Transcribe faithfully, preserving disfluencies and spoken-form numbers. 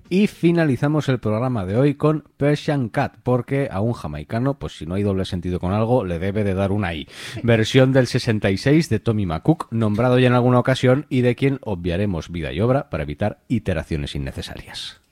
Y finalizamos el programa de hoy con Persian Cat, porque a un jamaicano, pues si no hay doble sentido con algo, le debe de dar una I. Versión del sesenta y seis de Tommy McCook, nombrado ya en alguna ocasión y de quien obviaremos vida y obra para evitar iteraciones innecesarias.